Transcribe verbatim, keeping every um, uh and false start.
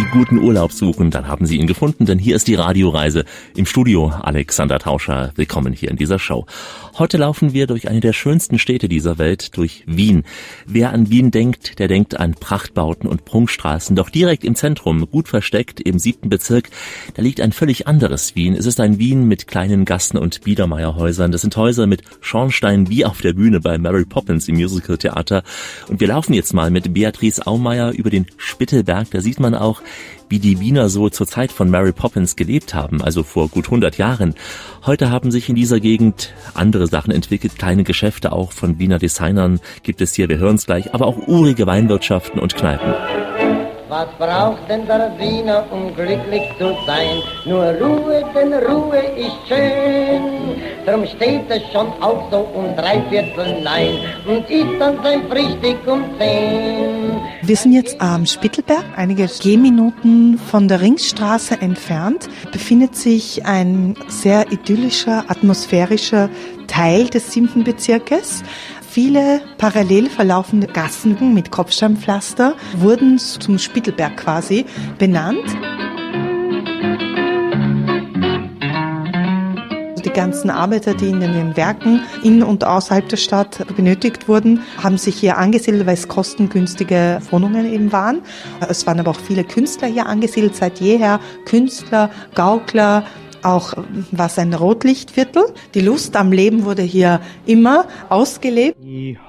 Sie guten Urlaub suchen, dann haben Sie ihn gefunden, denn hier ist die Radioreise. Im Studio Alexander Tauscher. Willkommen hier in dieser Show. Heute laufen wir durch eine der schönsten Städte dieser Welt, durch Wien. Wer an Wien denkt, der denkt an Prachtbauten und Prunkstraßen. Doch direkt im Zentrum, gut versteckt im siebten Bezirk, da liegt ein völlig anderes Wien. Es ist ein Wien mit kleinen Gassen und Biedermeierhäusern. Das sind Häuser mit Schornsteinen wie auf der Bühne bei Mary Poppins im Musicaltheater. Und wir laufen jetzt mal mit Beatrice Aumeier über den Spittelberg. Da sieht man auch, wie die Wiener so zur Zeit von Mary Poppins gelebt haben, also vor gut hundert Jahren. Heute haben sich in dieser Gegend andere Sachen entwickelt, kleine Geschäfte auch von Wiener Designern gibt es hier, wir hören es gleich, aber auch urige Weinwirtschaften und Kneipen. Was braucht denn der Wiener, um glücklich zu sein? Nur Ruhe, denn Ruhe ist schön. Drum steht es schon auch so um drei Viertel neun und ist dann sein Frühstück um zehn. Wir sind jetzt am Spittelberg, einige Gehminuten von der Ringstraße entfernt, befindet sich ein sehr idyllischer, atmosphärischer Teil des siebten Bezirkes. Viele parallel verlaufende Gassen mit Kopfsteinpflaster wurden zum Spittelberg quasi benannt. Die ganzen Arbeiter, die in den Werken in und außerhalb der Stadt benötigt wurden, haben sich hier angesiedelt, weil es kostengünstige Wohnungen eben waren. Es waren aber auch viele Künstler hier angesiedelt, seit jeher Künstler, Gaukler. Auch war es ein Rotlichtviertel. Die Lust am Leben wurde hier immer ausgelebt.